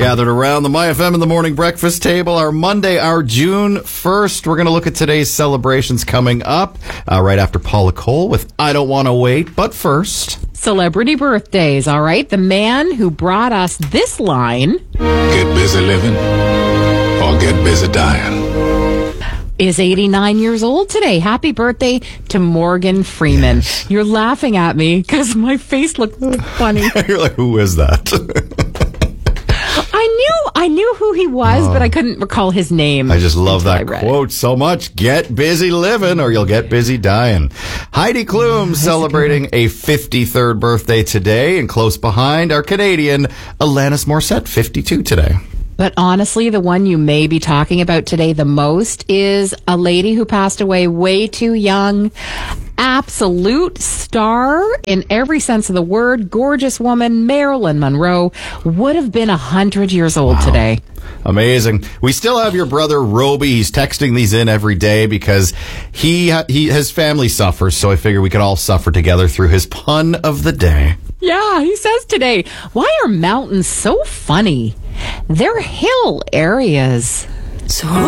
gathered around the MyFM in the morning breakfast table. Our Monday, our June 1st. We're going to look at today's celebrations coming up right after Paula Cole with I Don't Want to Wait. But first, celebrity birthdays, all right? The man who brought us this line, get busy living or get busy dying, is 89 years old today. Happy birthday to Morgan Freeman. Yes. You're laughing at me because my face looked funny. You're like, who is that? I knew who he was, but I couldn't recall his name. I just love that quote so much. Get busy living or you'll get busy dying. Heidi Klum celebrating a 53rd birthday today, and close behind, our Canadian Alanis Morissette, 52 today. But honestly, the one you may be talking about today the most is a lady who passed away way too young. Absolute star in every sense of the word. Gorgeous woman, Marilyn Monroe, would have been 100 years old today. Amazing. We still have your brother Roby. He's texting these in every day because his family suffers, so I figure we could all suffer together through his pun of the day. Yeah, he says today, why are mountains so funny? They're hill areas. So